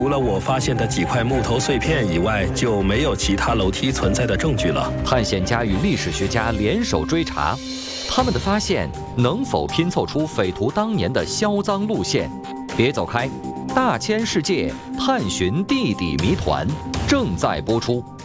除了我发现的几块木头碎片以外，就没有其他楼梯存在的证据了。 探险家与历史学家联手追查，他们的发现能否拼凑出匪徒当年的销赃路线？别走开，大千世界探寻地底谜团正在播出。